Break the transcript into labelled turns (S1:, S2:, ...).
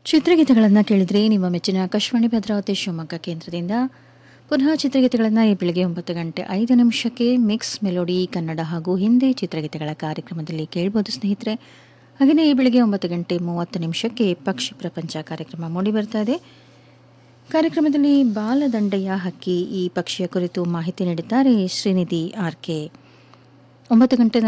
S1: ಚಿತ್ರಗೀತೆಗಳನ್ನು ಕೇಳಿದರೆ ನಿಮ್ಮ ಮೆಚ್ಚಿನ ಆಕಾಶವಾಣಿ ಭದ್ರಾವತಿ ಶಿವಮೊಗ್ಗ ಕೇಂದ್ರದಿಂದ ಪುನಃ ಚಿತ್ರಗೀತೆಗಳನ್ನು ಈ ಬೆಳಗ್ಗೆ 9:05 ಮಿಕ್ಸ್ ಮೆಲೋಡಿ ಕನ್ನಡ ಹಾಗೂ ಹಿಂದಿ ಚಿತ್ರಗೀತೆಗಳ ಕಾರ್ಯಕ್ರಮದಲ್ಲಿ ಕೇಳಬಹುದು ಸ್ನೇಹಿತರೆ. ಹಾಗೆಯೇ ಈ ಬೆಳಗ್ಗೆ 9:30 ಪಕ್ಷಿ ಪ್ರಪಂಚ ಕಾರ್ಯಕ್ರಮ ಮೂಡಿಬರ್ತಾ ಇದೆ. ಕಾರ್ಯಕ್ರಮದಲ್ಲಿ ಬಾಲದಂಡೆಯ ಹಕ್ಕಿ ಈ ಪಕ್ಷಿಯ ಕುರಿತು ಮಾಹಿತಿ ನೀಡಿದ್ದಾರೆ ಶ್ರೀನಿಧಿ ಆರ್ಕೆ. 9:40